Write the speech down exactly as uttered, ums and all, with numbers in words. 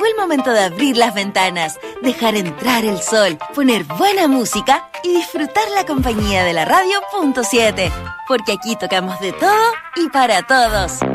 Llegó el momento de abrir las ventanas, dejar entrar el sol, poner buena música y disfrutar la compañía de la radio punto siete. Porque aquí tocamos de todo y para todos.